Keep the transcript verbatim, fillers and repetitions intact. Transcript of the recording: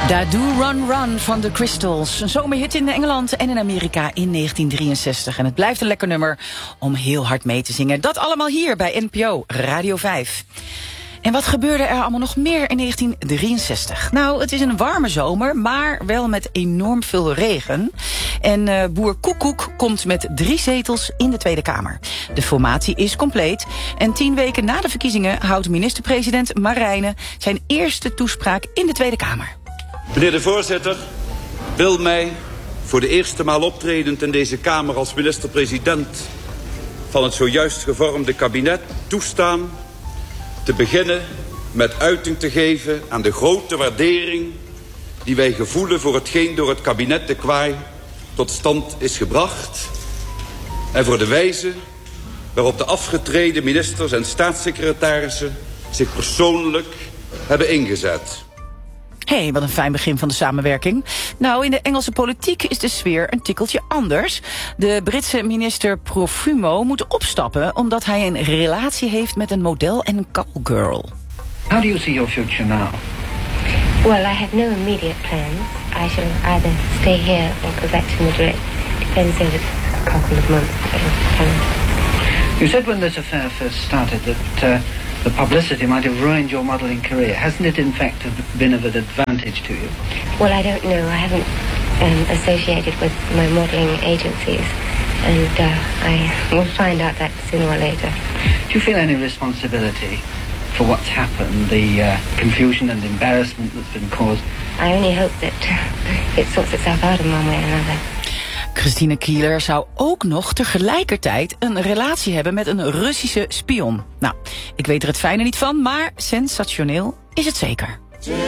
Da Do Run Run van The Crystals. Een zomerhit in Engeland en in Amerika in negentien drieënzestig. En het blijft een lekker nummer om heel hard mee te zingen. Dat allemaal hier bij N P O Radio vijf. En wat gebeurde er allemaal nog meer in negentien drieënzestig? Nou, het is een warme zomer, maar wel met enorm veel regen. En uh, boer Koekoek komt met drie zetels in de Tweede Kamer. De formatie is compleet. En tien weken na de verkiezingen houdt minister-president Marijnen zijn eerste toespraak in de Tweede Kamer. Meneer de voorzitter, wil mij voor de eerste maal optredend in deze Kamer als minister-president van het zojuist gevormde kabinet toestaan te beginnen met uiting te geven aan de grote waardering die wij gevoelen voor hetgeen door het kabinet De Kwaai tot stand is gebracht en voor de wijze waarop de afgetreden ministers en staatssecretarissen zich persoonlijk hebben ingezet. Hé, hey, wat een fijn begin van de samenwerking. Nou, in de Engelse politiek is de sfeer een tikkeltje anders. De Britse minister Profumo moet opstappen omdat hij een relatie heeft met een model en een callgirl. How do you see your future now? Well, I have no immediate plans. I shall either stay here or go back to Madrid. Depends over a couple of months. You said when this affair first started that uh, the publicity might have ruined your modelling career. Hasn't it in fact been of an advantage to you? Well, I don't know. I haven't um, associated with my modelling agencies. And uh, I will find out that sooner or later. Do you feel any responsibility for what's happened, the uh, confusion and embarrassment that's been caused? I only hope that it sorts itself out in one way or another. Christine Keeler zou ook nog tegelijkertijd een relatie hebben met een Russische spion. Nou, ik weet er het fijne niet van, maar sensationeel is het zeker.